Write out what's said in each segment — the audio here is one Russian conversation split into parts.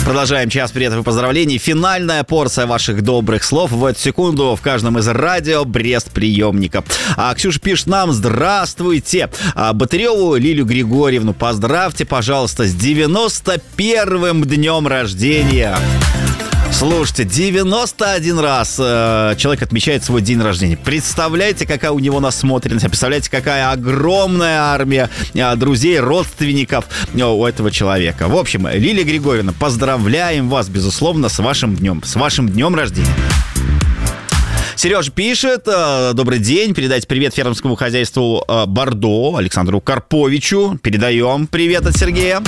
Продолжаем час приветов и поздравлений. Финальная порция ваших добрых слов в эту секунду в каждом из радио Брест-приемников. Ксюша пишет нам: здравствуйте. Батыреву Лилию Григорьевну поздравьте, пожалуйста, с 91-м днем рождения. Слушайте, 91 раз человек отмечает свой день рождения. Представляете, какая у него насмотренность, представляете, какая огромная армия друзей, родственников у этого человека. В общем, Лилия Григорьевна, поздравляем вас, безусловно, с вашим днем рождения. Сережа пишет: добрый день, передайте привет фермерскому хозяйству Бордо Александру Карповичу. Передаем привет от Сергея.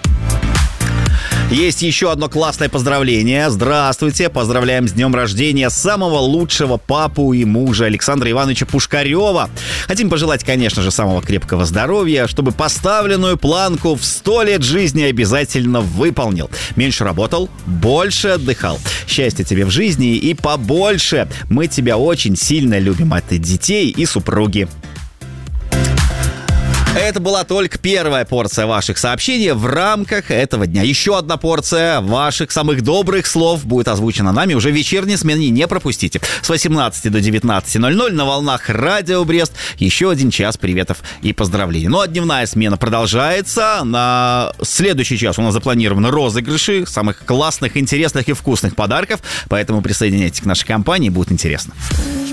Есть еще одно классное поздравление. Здравствуйте, поздравляем с днем рождения самого лучшего папу и мужа Александра Ивановича Пушкарева. Хотим пожелать, конечно же, самого крепкого здоровья, чтобы поставленную планку в 100 лет жизни обязательно выполнил. Меньше работал, больше отдыхал. Счастья тебе в жизни и побольше. Мы тебя очень сильно любим от детей и супруги. Это была только первая порция ваших сообщений в рамках этого дня. Еще одна порция ваших самых добрых слов будет озвучена нами уже в вечерней смене. Не пропустите. С 18 до 19:00 на волнах Радио Брест. Еще один час приветов и поздравлений. Ну а дневная смена продолжается. На следующий час у нас запланированы розыгрыши самых классных, интересных и вкусных подарков. Поэтому присоединяйтесь к нашей компании, будет интересно.